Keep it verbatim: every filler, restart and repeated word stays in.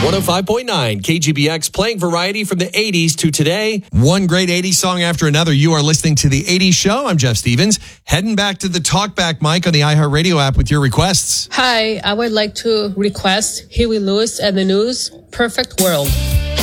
one oh five point nine K G B X, playing variety from the eighties to today. One great eighties song after another. You are listening to The eighties Show. I'm Jeff Stevens. Heading back to the Talkback mic on the iHeartRadio app with your requests. Hi, I would like to request Huey Lewis and the News, Perfect World.